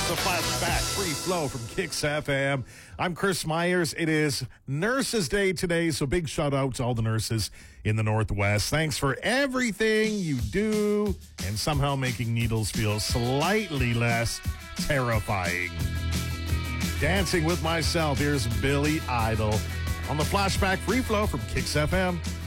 The Flashback Free Flow from Kicks FM. I'm Chris Myers. It is Nurses Day today, so big shout out to all the nurses in the Northwest. Thanks for everything you do and somehow making needles feel slightly less terrifying. Dancing with Myself. Here's Billy Idol on the Flashback Free Flow from Kicks FM.